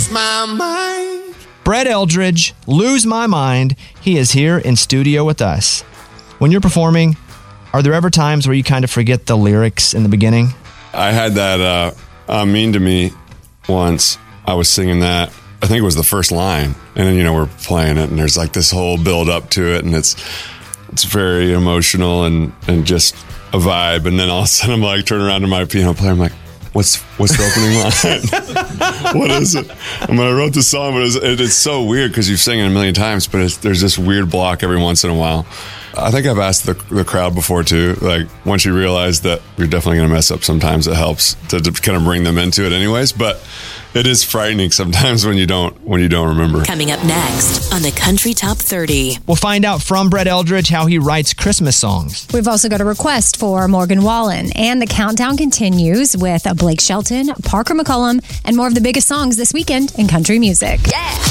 lose my mind. Brett Eldredge, Lose My Mind. He is here in studio with us. When you're performing, are there ever times where you kind of forget the lyrics in the beginning? I had that Mean to Me once. I was singing that. I think it was the first line. And then, we're playing it and there's like this whole build up to it and it's very emotional and just a vibe. And then all of a sudden I'm like, turn around to my piano player. I'm like, what's the opening line? What is it? I wrote the song, but it's so weird because you've sang it a million times, but there's this weird block every once in a while. I think I've asked the crowd before too, like once you realize that you're definitely going to mess up sometimes, it helps to kind of bring them into it anyways, but it is frightening sometimes when you don't remember. Coming up next on the Country Top 30. We'll find out from Brett Eldredge how he writes Christmas songs. We've also got a request for Morgan Wallen, and the countdown continues with Blake Shelton, Parker McCollum, and more of the biggest songs this weekend in country music. Yeah!